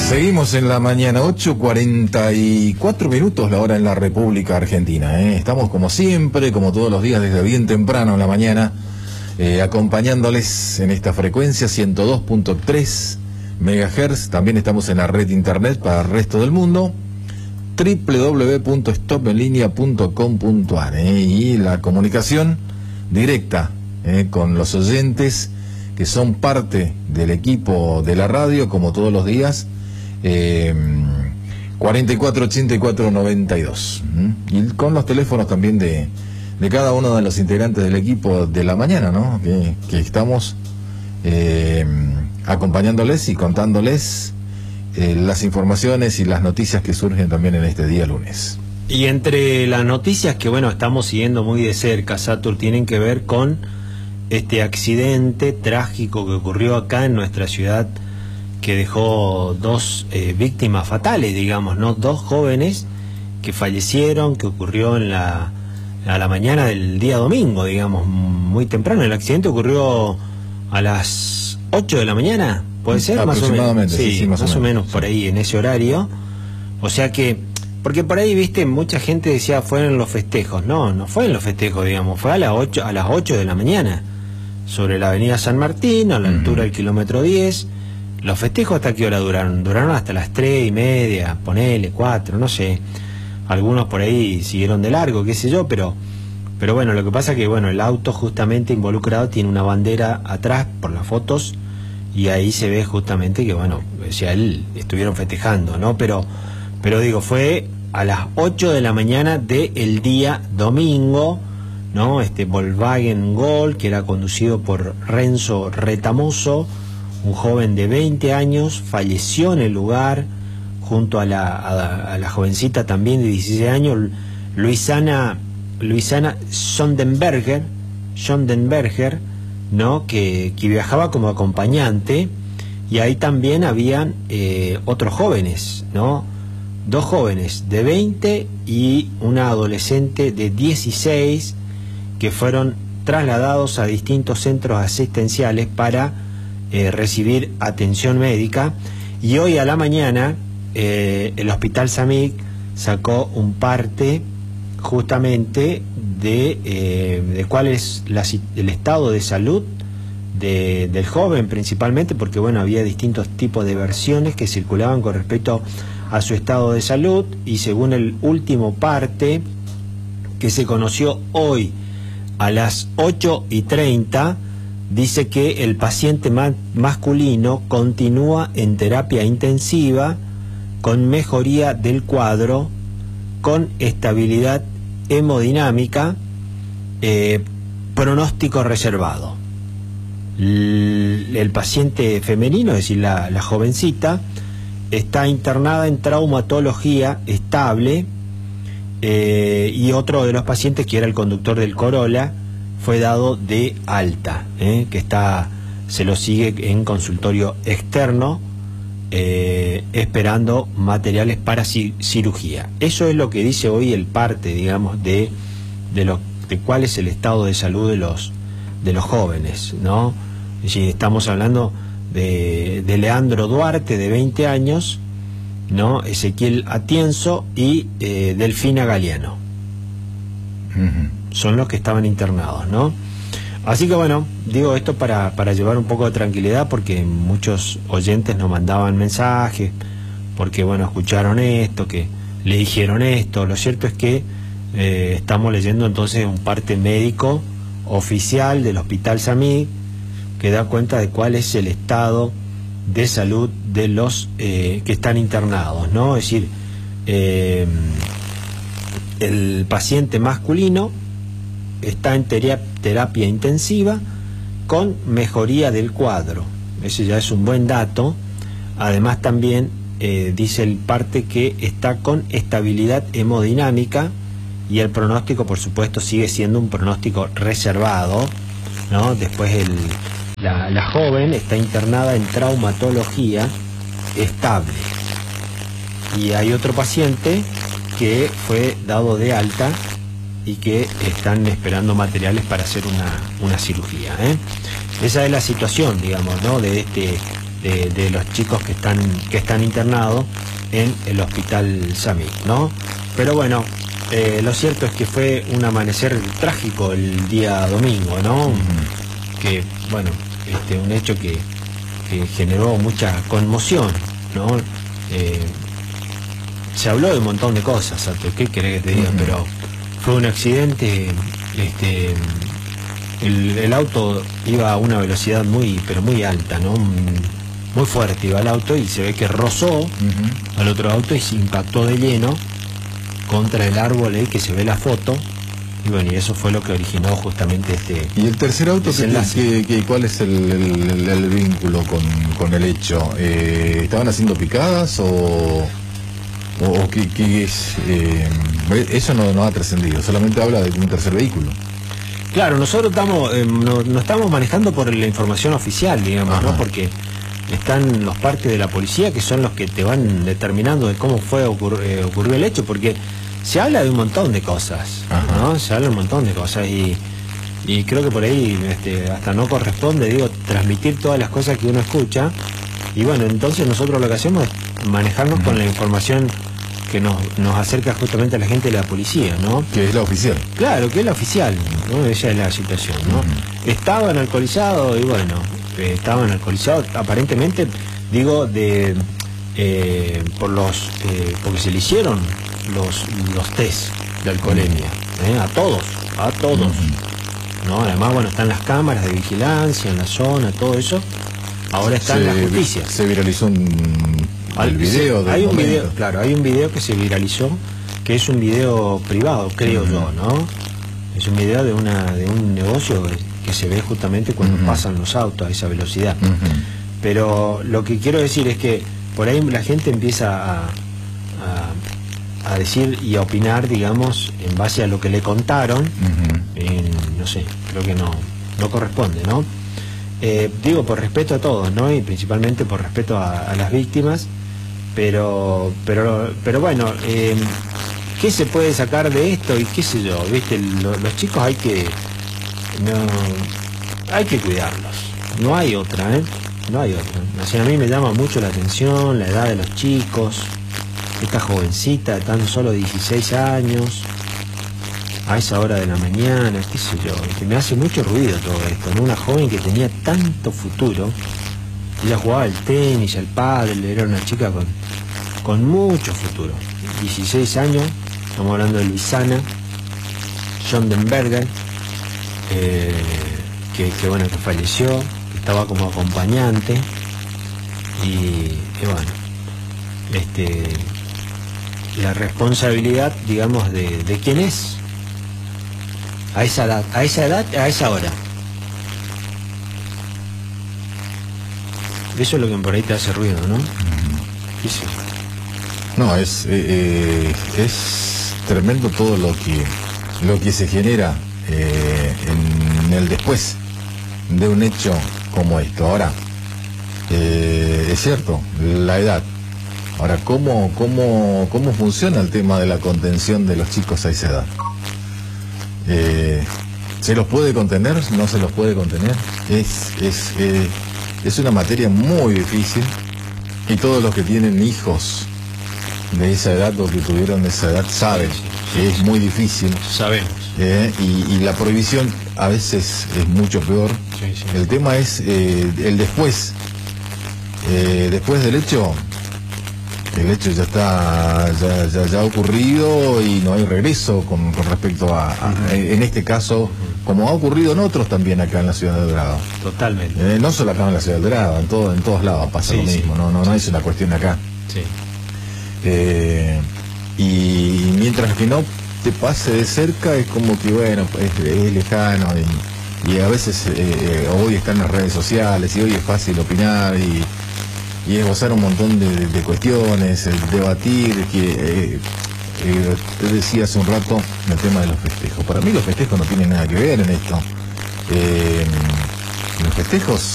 Seguimos en la mañana, 8:44 minutos la hora en la República Argentina. Estamos como siempre, como todos los días, desde bien temprano en la mañana, acompañándoles en esta frecuencia 102.3 MHz. También estamos en la red internet para el resto del mundo, www.stopenlinea.com.ar, y la comunicación directa con los oyentes que son parte del equipo de la radio, como todos los días. 448492, y con los teléfonos también de cada uno de los integrantes del equipo de la mañana, ¿no? Que estamos acompañándoles y contándoles las informaciones y las noticias que surgen también en este día lunes. Y entre las noticias que, bueno, estamos siguiendo muy de cerca, Satur, tienen que ver con este accidente trágico que ocurrió acá en nuestra ciudad, que dejó dos víctimas fatales, digamos, ¿no? Dos jóvenes que fallecieron, que ocurrió a la mañana del día domingo, digamos, muy temprano. El accidente ocurrió a las 8 de la mañana, ¿puede ser? Aproximadamente, sí, más o menos por ahí, en ese horario. O sea que, porque por ahí, viste, mucha gente decía fueron los festejos. No fue en los festejos, digamos, fue a las 8 de la mañana, sobre la avenida San Martín, a la altura del kilómetro 10. ¿Los festejos hasta qué hora duraron? Duraron hasta las 3:30, ponele, 4, no sé. Algunos por ahí siguieron de largo, qué sé yo, pero bueno, lo que pasa es que, bueno, el auto justamente involucrado tiene una bandera atrás por las fotos, y ahí se ve justamente que, bueno, decía él, estuvieron festejando, ¿no? Pero digo, fue a las 8 de la mañana del día domingo, ¿no? Este Volkswagen Gol, que era conducido por Renzo Retamoso, un joven de 20 años, falleció en el lugar, junto a la jovencita también de 16 años, Luisana Sondenberger, ¿no? Que viajaba como acompañante, y ahí también habían otros jóvenes, ¿no? Dos jóvenes de 20 y una adolescente de 16, que fueron trasladados a distintos centros asistenciales para recibir atención médica. Y hoy a la mañana el Hospital Samig sacó un parte justamente de cuál es el estado de salud del joven, principalmente porque, bueno, había distintos tipos de versiones que circulaban con respecto a su estado de salud, y según el último parte que se conoció hoy a las 8:30, dice que el paciente masculino continúa en terapia intensiva con mejoría del cuadro, con estabilidad hemodinámica, pronóstico reservado. El paciente femenino, es decir, la jovencita, está internada en traumatología estable, y otro de los pacientes, que era el conductor del Corolla, fue dado de alta, que se lo sigue en consultorio externo, esperando materiales para cirugía. Eso es lo que dice hoy el parte, digamos, de cuál es el estado de salud de los jóvenes, ¿no? Es decir, estamos hablando de Leandro Duarte, de 20 años, ¿no? Ezequiel Atienzo y Delfina Galeano. Son los que estaban internados, ¿no? Así que, bueno, digo esto para llevar un poco de tranquilidad, porque muchos oyentes nos mandaban mensajes, porque, bueno, escucharon esto, que le dijeron esto. Lo cierto es que estamos leyendo entonces un parte médico oficial del Hospital Samig, que da cuenta de cuál es el estado de salud de los que están internados, ¿no? Es decir, el paciente masculino está en terapia intensiva con mejoría del cuadro. Ese ya es un buen dato. Además, también dice el parte que está con estabilidad hemodinámica, y el pronóstico, por supuesto, sigue siendo un pronóstico reservado, ¿no? Después la joven está internada en traumatología estable, y hay otro paciente que fue dado de alta y que están esperando materiales para hacer una cirugía, Esa es la situación, digamos, ¿no? de de los chicos que están internados en el hospital Samit, ¿no? Pero bueno, lo cierto es que fue un amanecer trágico el día domingo, ¿no? Que, bueno, un hecho que generó mucha conmoción, ¿no? Se habló de un montón de cosas, Sato, ¿qué querés que te diga? Pero fue un accidente, el auto iba a una velocidad pero muy alta, ¿no? Muy fuerte iba el auto y se ve que rozó al otro auto y se impactó de lleno contra el árbol que se ve la foto. Y bueno, y eso fue lo que originó justamente ¿Y el tercer auto cuál es el vínculo con el hecho? ¿Estaban haciendo picadas o qué es? Eso no ha trascendido, solamente habla de un tercer vehículo. Claro, nosotros no estamos manejando por la información oficial, digamos, ¿no? Porque están los partes de la policía que son los que te van determinando de cómo ocurrió el hecho, porque se habla de un montón de cosas, ¿no? Se habla de un montón de cosas y creo que por ahí hasta no corresponde, transmitir todas las cosas que uno escucha. Y bueno, entonces nosotros lo que hacemos es manejarnos con la información que nos acerca justamente a la gente de la policía, ¿no? Que es la oficial. Claro, que es la oficial, ¿no? Esa es la situación, ¿no? Estaban alcoholizados y bueno, estaban alcoholizados aparentemente, porque se le hicieron los test de alcoholemia, a todos, ¿no? Además, bueno, están las cámaras de vigilancia en la zona, todo eso. Ahora está en la justicia. Se viralizó el video. Hay un video, claro, hay un video que se viralizó, que es un video privado, creo yo, ¿no? Es un video de un negocio que se ve justamente cuando pasan los autos a esa velocidad. Pero lo que quiero decir es que por ahí la gente empieza a decir y a opinar, digamos, en base a lo que le contaron. No sé, creo que no corresponde, ¿no? Por respeto a todos, ¿no? Y principalmente por respeto a las víctimas, pero bueno, ¿qué se puede sacar de esto? Y qué sé yo, ¿viste? Los chicos hay que cuidarlos, no hay otra, no hay otra. O sea, a mí me llama mucho la atención la edad de los chicos, esta jovencita de tan solo 16 años, a esa hora de la mañana, qué sé yo, que me hace mucho ruido todo esto, ¿no? Una joven que tenía tanto futuro, ella jugaba al tenis, al pádel, era una chica con mucho futuro, 16 años, estamos hablando de Luisana Jondenberger, que falleció, que estaba como acompañante, y bueno, la responsabilidad, digamos, de quién es a esa edad, a esa hora. Eso es lo que por ahí te hace ruido, ¿no? Sí. No, es tremendo todo lo que se genera en el después de un hecho como esto. Ahora, es cierto, la edad. Ahora, ¿cómo funciona el tema de la contención de los chicos a esa edad? ¿Se los puede contener? ¿No se los puede contener? Es una materia muy difícil y todos los que tienen hijos de esa edad o que tuvieron esa edad saben que es muy difícil. Sabemos. Y la prohibición a veces es mucho peor. El tema es el después. Después del hecho, el hecho ya está ya ha ocurrido y no hay regreso con respecto a en este caso, como ha ocurrido en otros también acá en la ciudad de Dorado. Totalmente. No solo acá en la ciudad de Dorado, en todos lados pasa lo mismo, no es una cuestión acá. Sí. Y mientras que no te pase de cerca es como que bueno, es lejano y a veces hoy están las redes sociales y hoy es fácil opinar y esbozar un montón de cuestiones, debatir, que te decía hace un rato el tema de los festejos. Para mí los festejos no tienen nada que ver en esto. Los festejos